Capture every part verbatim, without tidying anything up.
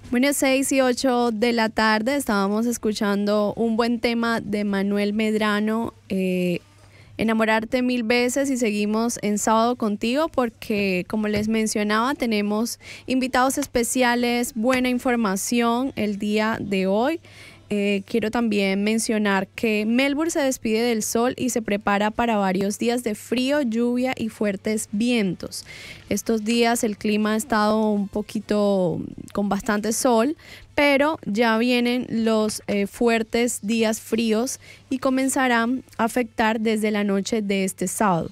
Bueno, seis y ocho de la tarde estábamos escuchando un buen tema de Manuel Medrano, eh, Enamorarte mil veces, y seguimos en Sábado Contigo porque, como les mencionaba, tenemos invitados especiales, buena información el día de hoy. Eh, quiero también mencionar que Melbourne se despide del sol y se prepara para varios días de frío, lluvia y fuertes vientos. Estos días el clima ha estado un poquito con bastante sol, pero ya vienen los eh, fuertes días fríos y comenzarán a afectar desde la noche de este sábado,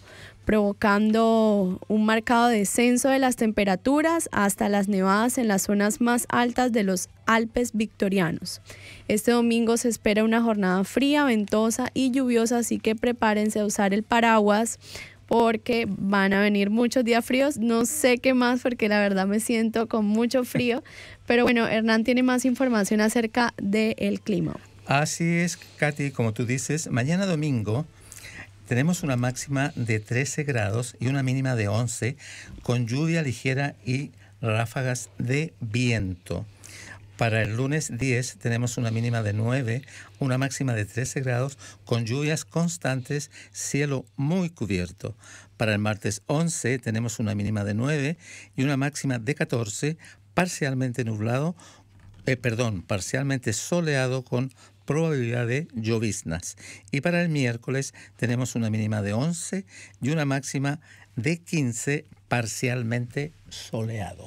provocando un marcado descenso de las temperaturas hasta las nevadas en las zonas más altas de los Alpes victorianos. Este domingo se espera una jornada fría, ventosa y lluviosa, así que prepárense a usar el paraguas porque van a venir muchos días fríos. No sé qué más porque la verdad me siento con mucho frío, pero bueno, Hernán tiene más información acerca del clima. Así es, Katy, como tú dices, mañana domingo tenemos una máxima de trece grados y una mínima de once, con lluvia ligera y ráfagas de viento. Para el lunes diez tenemos una mínima de nueve, una máxima de trece grados, con lluvias constantes, cielo muy cubierto. Para el martes once tenemos una mínima de nueve y una máxima de catorce, parcialmente nublado, eh, perdón, parcialmente soleado con probabilidad de lloviznas. Y para el miércoles tenemos una mínima de once y una máxima de quince, parcialmente soleado.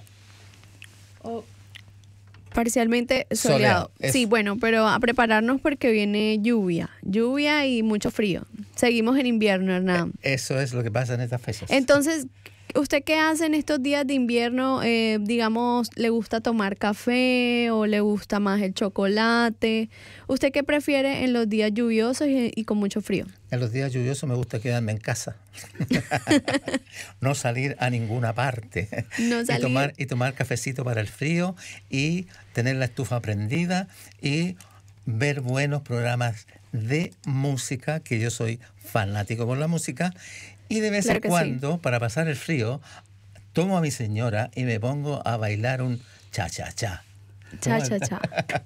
Oh. Parcialmente soleado. soleado Sí, bueno, pero a prepararnos porque viene lluvia, lluvia y mucho frío. Seguimos en invierno, Hernán. Eso es lo que pasa en estas fechas. Entonces, ¿usted qué hace en estos días de invierno? Eh, digamos, ¿le gusta tomar café o le gusta más el chocolate? ¿Usted qué prefiere en los días lluviosos y, y con mucho frío? En los días lluviosos me gusta quedarme en casa. No salir a ninguna parte. No salir. Y tomar, y tomar cafecito para el frío y tener la estufa prendida y ver buenos programas de música, que yo soy fanático por la música. Y de vez Claro en cuando, sí. para pasar el frío, tomo a mi señora y me pongo a bailar un cha-cha-cha. Cha, cha, cha.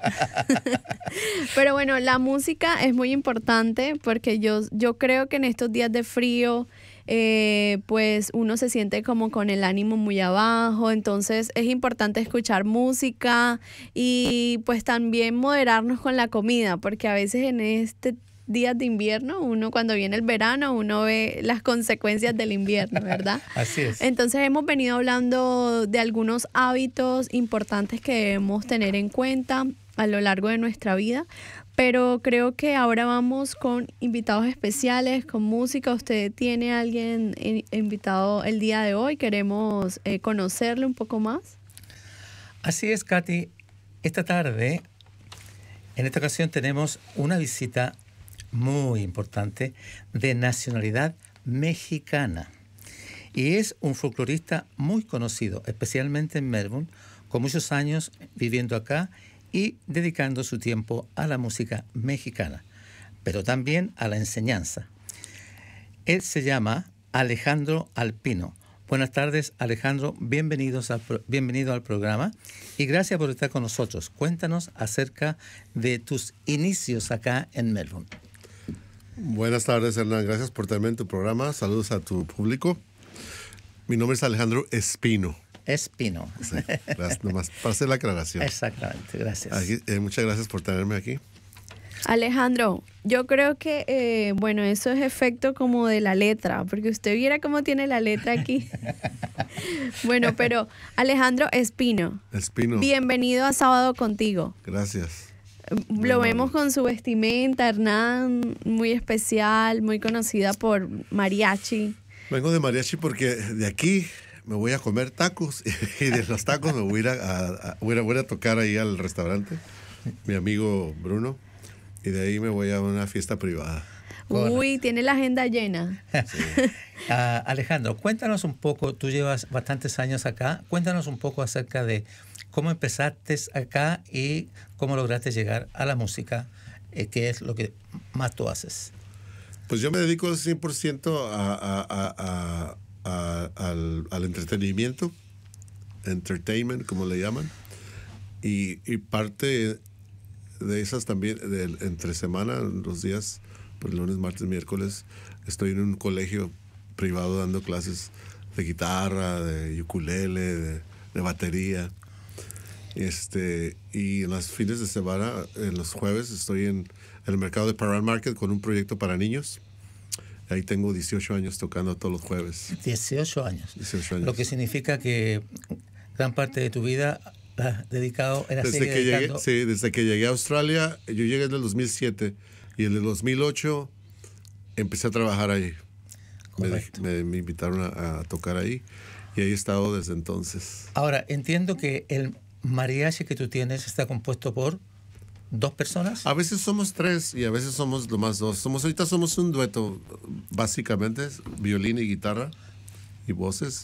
Pero bueno, la música es muy importante porque yo, yo creo que en estos días de frío, eh, pues uno se siente como con el ánimo muy abajo, entonces es importante escuchar música y pues también moderarnos con la comida, porque a veces en este días de invierno, uno cuando viene el verano, uno ve las consecuencias del invierno, ¿verdad? Así es. Entonces hemos venido hablando de algunos hábitos importantes que debemos tener en cuenta a lo largo de nuestra vida, pero creo que ahora vamos con invitados especiales, con música. Usted tiene a alguien invitado el día de hoy, queremos eh, conocerle un poco más. Así es, Katy. Esta tarde, en esta ocasión tenemos una visita muy importante de nacionalidad mexicana y es un folclorista muy conocido, especialmente en Melbourne, con muchos años viviendo acá y dedicando su tiempo a la música mexicana, pero también a la enseñanza. Él se llama Alejandro Alpino. Buenas tardes, Alejandro, bienvenidos al, bienvenido al programa y gracias por estar con nosotros. Cuéntanos acerca de tus inicios acá en Melbourne. Buenas tardes, Hernán. Gracias por tenerme en tu programa. Saludos a tu público. Mi nombre es Alejandro Espino. Espino. Sí, gracias, nomás para hacer la aclaración. Exactamente, gracias. Aquí, eh, muchas gracias por tenerme aquí. Alejandro, yo creo que, eh, bueno, eso es efecto como de la letra, porque usted viera cómo tiene la letra aquí. Bueno, pero Alejandro Espino. Espino. Bienvenido a Sábado Contigo. Gracias. Lo bueno, vemos con su vestimenta, Hernán, muy especial, muy conocida por mariachi. Vengo de mariachi porque de aquí me voy a comer tacos y de los tacos me voy a ir a, a, a, voy a, voy a tocar ahí al restaurante, mi amigo Bruno, y de ahí me voy a una fiesta privada. Uy, tiene la agenda llena. Sí. uh, Alejandro, cuéntanos un poco, tú llevas bastantes años acá, cuéntanos un poco acerca de cómo empezaste acá y cómo lograste llegar a la música, eh, qué es lo que más tú haces. Pues yo me dedico cien por ciento a, a, a, a, a, al, al entretenimiento, entertainment, como le llaman. Y, y parte de esas también, de, entre semana, los días, pues lunes, martes, miércoles, estoy en un colegio privado dando clases de guitarra, de ukulele, de, de batería. Este, y en los fines de semana, en los jueves, estoy en, en el mercado de Parral Market con un proyecto para niños. Ahí tengo dieciocho años tocando todos los jueves. dieciocho años. dieciocho años. Lo que significa que gran parte de tu vida la has dedicado, la desde sigue que dedicando. llegué, sí, desde que llegué a Australia, yo llegué en el dos mil siete y en el dos mil ocho empecé a trabajar ahí. Me, me, me invitaron a, a tocar ahí y ahí he estado desde entonces. Ahora, entiendo que el mariachi que tú tienes está compuesto por dos personas. A veces somos tres y a veces somos lo más dos. Somos, ahorita somos un dueto, básicamente, violín y guitarra y voces.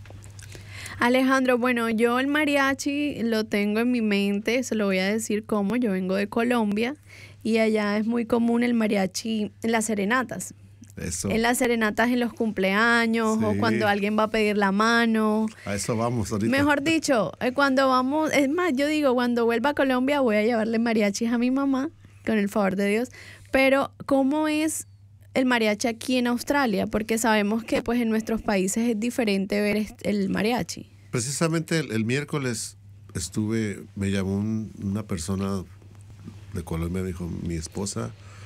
Alejandro, bueno, yo el mariachi lo tengo en mi mente, se lo voy a decir cómo. Yo vengo de Colombia y allá es muy común el mariachi en las serenatas. Eso. En las serenatas en los cumpleaños, Sí. o cuando alguien va a pedir la mano. A eso vamos ahorita. Mejor dicho, eh, cuando vamos, es más, yo digo, cuando vuelva a Colombia voy a llevarle mariachis a mi mamá, con el favor de Dios. Pero, ¿cómo es el mariachi aquí en Australia? Porque sabemos que pues en nuestros países es diferente ver est- el mariachi. Precisamente el, el miércoles estuve, me llamó un- una persona de Colombia, me dijo, mi esposa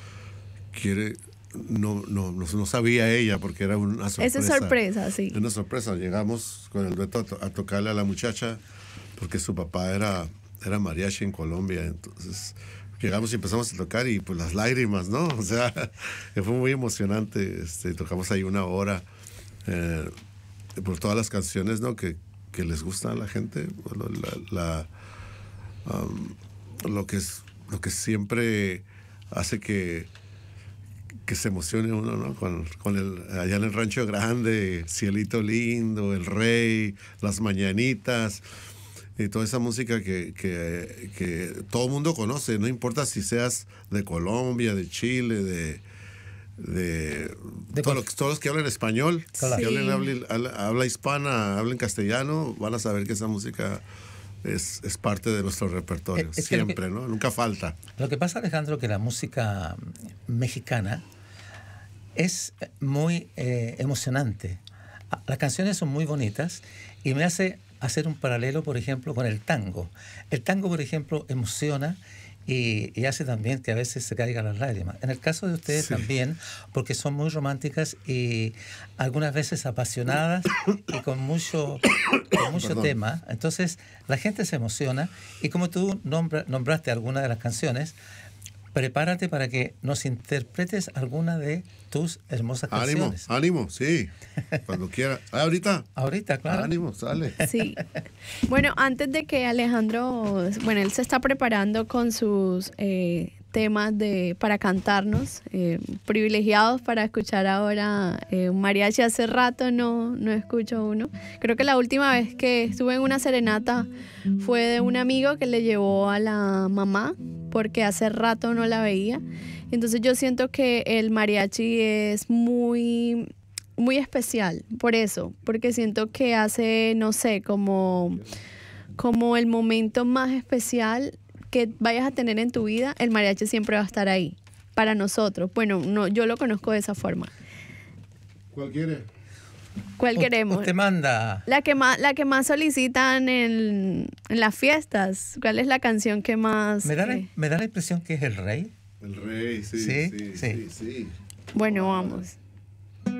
quiere, no, no, no, no sabía ella porque era una sorpresa. Esa es sorpresa, sí. Una sorpresa, llegamos con el dueto a, to- a tocarle a la muchacha porque su papá era, era mariachi en Colombia, entonces llegamos y empezamos a tocar y pues las lágrimas, ¿no? O sea, fue muy emocionante, este, tocamos ahí una hora eh, por todas las canciones, ¿no? Que, que les gusta a la gente, bueno, la, la, um, lo, que es, lo que siempre hace que, que se emocione uno, ¿no? Con, con el, allá en el Rancho Grande, Cielito Lindo, El Rey, Las Mañanitas, y toda esa música que, que, que todo el mundo conoce, no importa si seas de Colombia, de Chile, de... de, De todo cual- lo que- todos los que hablan español, Claro. que Sí. hablen habla, habla- habla hispana, hablen castellano, van a saber que esa música es, es parte de nuestro repertorio, Es- es que lo siempre, que- ¿no? Nunca falta. Lo que pasa, Alejandro, que la música mexicana es muy eh, emocionante. Ah, Las canciones son muy bonitas y me hace hacer un paralelo, por ejemplo, con el tango. El tango, por ejemplo, emociona y, y hace también que a veces se caigan las lágrimas. En el caso de ustedes Sí. también, porque son muy románticas y algunas veces apasionadas y con mucho, con mucho Perdón. tema. Entonces, la gente se emociona y como tú nombra- nombraste alguna de las canciones, prepárate para que nos interpretes alguna de tus hermosas Ánimo, canciones. ánimo, sí, cuando quiera. Ah, ahorita. Ahorita, claro. Ánimo, sale. Sí. Bueno, antes de que Alejandro, bueno, él se está preparando con sus eh, temas de para cantarnos, eh, privilegiados para escuchar ahora eh, un mariachi. Hace rato no, no escucho uno. Creo que la última vez que estuve en una serenata fue de un amigo que le llevó a la mamá, porque hace rato no la veía. Entonces yo siento que el mariachi es muy, muy especial por eso, porque siento que hace, no sé, como, como el momento más especial que vayas a tener en tu vida, el mariachi siempre va a estar ahí, para nosotros. Bueno, no, yo lo conozco de esa forma. ¿Cuál quiere? ¿Cuál U- queremos? Usted manda. La que más, la que más solicitan en, en las fiestas. ¿Cuál es la canción que más? Me da, la, eh, me da la impresión que es El Rey. El Rey, sí, Sí, sí, sí. sí, sí. Bueno, vamos.